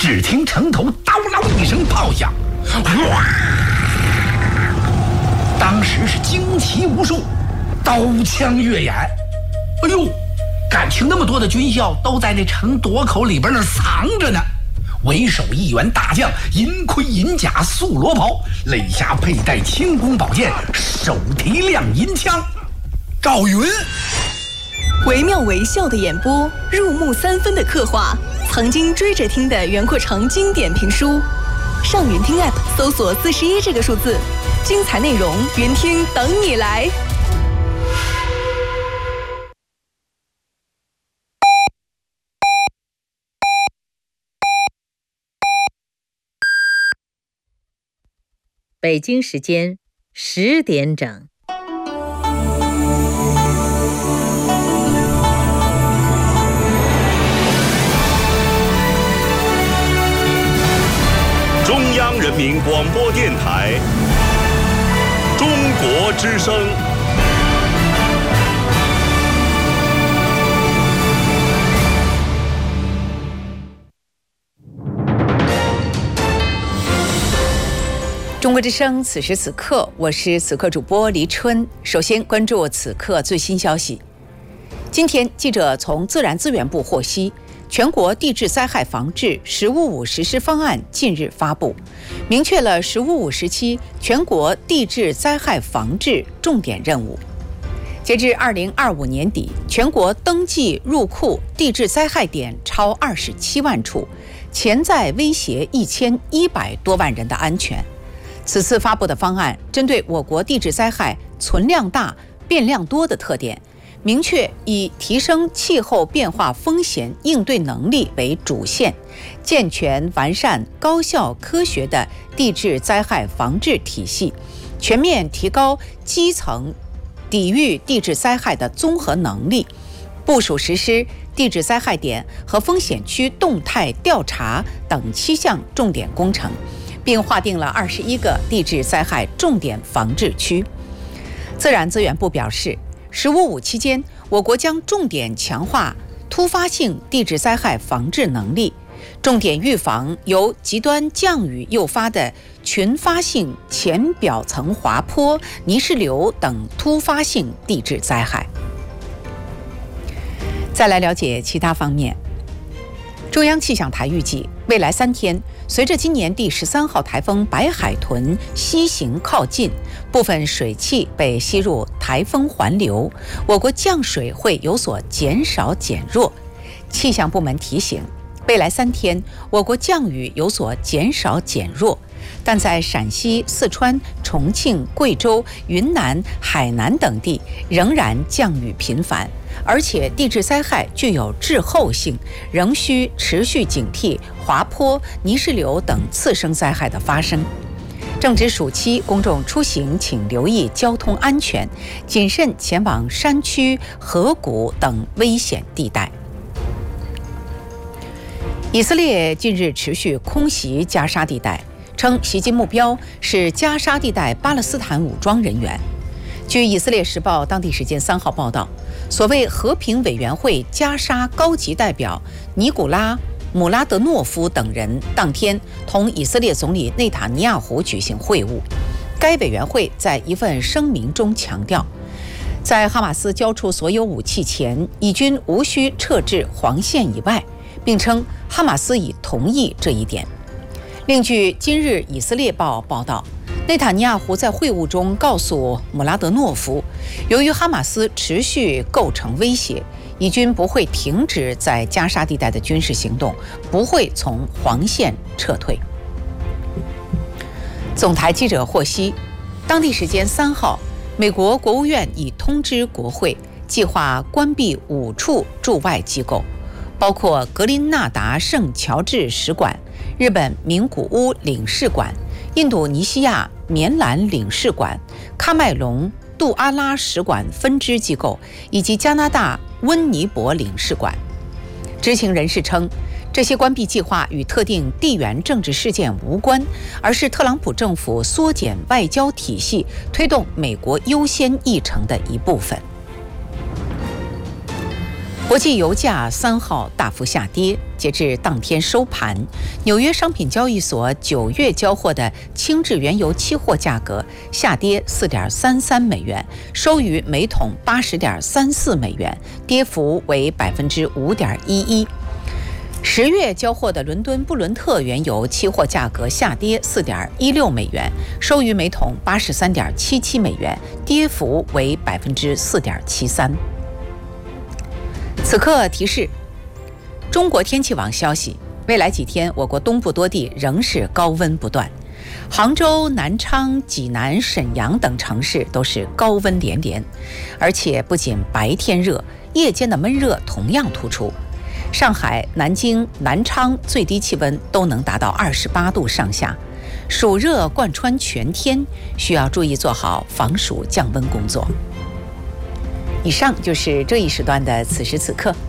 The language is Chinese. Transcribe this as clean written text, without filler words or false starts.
只听城头叨啷一声炮响，哗！当时是惊奇无数，刀枪跃眼。哎呦，感情那么多的军校都在那城垛口里边那藏着呢。为首一员大将，银盔银甲素罗袍，肋下佩戴轻弓宝剑，手提亮银枪。赵云， 惟妙惟肖的演播，入木三分的刻画，曾经追着听的袁阔成经典评书。上云听 App 搜索41这个数字，精彩内容云听等你来。 北京时间10点整。 中央人民广播电台中国之声。 中国之声，此时此刻，我是此刻主播黎春。首先关注此刻最新消息。今天，记者从自然资源部获悉，全国地质灾害防治“十五五”实施方案近日发布，明确了“十五五”时期全国地质灾害防治重点任务。截至2025年底，全国登记入库地质灾害点超27万处，潜在威胁1100多万人的安全。此次发布的方案针对我国地质灾害存量大、变量多的特点，明确以提升气候变化风险应对能力为主线，健全完善高效科学的地质灾害防治体系，全面提高基层抵御地质灾害的综合能力，部署实施地质灾害点和风险区动态调查等7项重点工程，并划定了21个地质灾害重点防治区。自然资源部表示，“15·5”期间，我国将重点强化突发性地质灾害防治能力，重点预防由极端降雨诱发的群发性浅表层滑坡、泥石流等突发性地质灾害。再来了解其他方面。中央气象台预计，未来3天，随着今年第13号台风白海豚西行靠近，部分水汽被吸入台风环流，我国降水会有所减少减弱。气象部门提醒，未来3天，我国降雨有所减少减弱，但在陕西、四川、重庆、贵州、云南、海南等地仍然降雨频繁，而且地质灾害具有滞后性，仍需持续警惕滑坡、泥石流等次生灾害的发生。正值暑期，公众出行请留意交通安全，谨慎前往山区、河谷等危险地带。以色列近日持续空袭加沙地带，称袭击目标是加沙地带巴勒斯坦武装人员。据以色列时报当地时间3号报道，所谓和平委员会加沙高级代表尼古拉·姆拉德诺夫等人当天同以色列总理内塔尼亚胡举行会晤。该委员会在一份声明中强调，在哈马斯交出所有武器前，以军无需撤至黄线以外，并称哈马斯已同意这一点。另据今日以色列报报道，内塔尼亚胡在会晤中告诉姆拉德诺夫，由于哈马斯持续构成威胁，以军不会停止在加沙地带的军事行动，不会从黄线撤退。总台记者获悉，当地时间3号，美国国务院已通知国会，计划关闭5处驻外机构，包括格林纳达圣乔治使馆、日本名古屋领事馆、印度尼西亚棉兰领事馆、喀麦隆杜阿拉使馆分支机构以及加拿大温尼伯领事馆。知情人士称，这些关闭计划与特定地缘政治事件无关，而是特朗普政府缩减外交体系、推动美国优先议程的一部分。 国际油价3号大幅下跌，截至当天收盘，纽约商品交易所9月交货的轻质原油期货价格下跌4.33美元，收于每桶80.34美元，跌幅为5.11%。10月交货的伦敦布伦特原油期货价格下跌4.16美元，收于每桶83.77美元，跌幅为4.73%。此刻提示：中国天气网消息，未来几天我国东部多地仍是高温不断，杭州、南昌、济南、沈阳等城市都是高温连连，而且不仅白天热，夜间的闷热同样突出。上海、南京、南昌最低气温都能达到28度上下，暑热贯穿全天，需要注意做好防暑降温工作。以上就是这一时段的此时此刻。